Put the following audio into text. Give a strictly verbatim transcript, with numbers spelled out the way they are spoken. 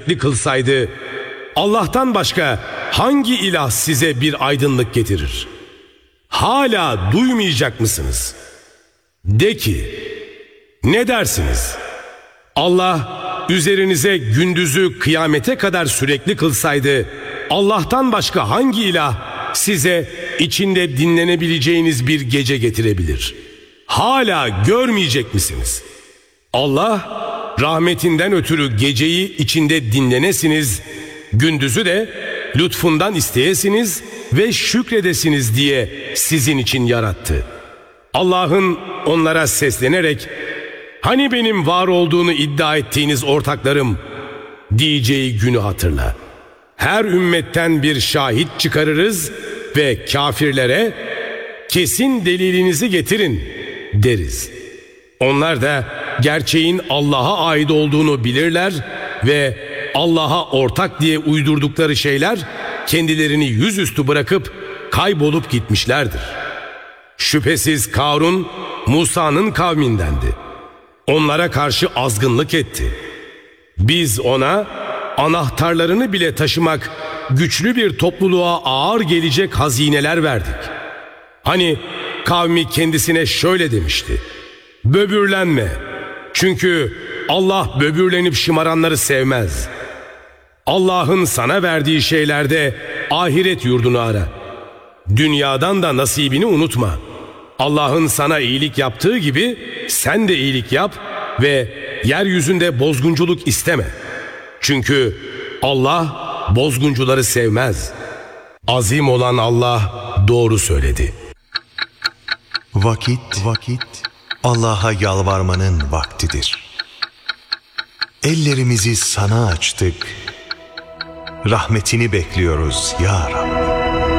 sürekli kılsaydı, Allah'tan başka hangi ilah size bir aydınlık getirir? Hala duymayacak mısınız? De ki, ne dersiniz? Allah üzerinize gündüzü kıyamete kadar sürekli kılsaydı, Allah'tan başka hangi ilah size içinde dinlenebileceğiniz bir gece getirebilir? Hala görmeyecek misiniz? Allah rahmetinden ötürü geceyi içinde dinlenesiniz, gündüzü de lütfundan isteyesiniz ve şükredesiniz diye sizin için yarattı. Allah'ın onlara seslenerek, hani benim var olduğunu iddia ettiğiniz ortaklarım diyeceği günü hatırla. Her ümmetten bir şahit çıkarırız ve kafirlere kesin delilinizi getirin deriz. Onlar da gerçeğin Allah'a ait olduğunu bilirler ve Allah'a ortak diye uydurdukları şeyler kendilerini yüzüstü bırakıp kaybolup gitmişlerdir. Şüphesiz Karun Musa'nın kavmindendi. Onlara karşı azgınlık etti. Biz ona anahtarlarını bile taşımak güçlü bir topluluğa ağır gelecek hazineler verdik. Hani kavmi kendisine şöyle demişti: böbürlenme, çünkü Allah böbürlenip şımaranları sevmez. Allah'ın sana verdiği şeylerde ahiret yurdunu ara. Dünyadan da nasibini unutma. Allah'ın sana iyilik yaptığı gibi sen de iyilik yap ve yeryüzünde bozgunculuk isteme. Çünkü Allah bozguncuları sevmez. Azim olan Allah doğru söyledi. Vakit, vakit Allah'a yalvarmanın vaktidir. Ellerimizi sana açtık. Rahmetini bekliyoruz ya Rabbi.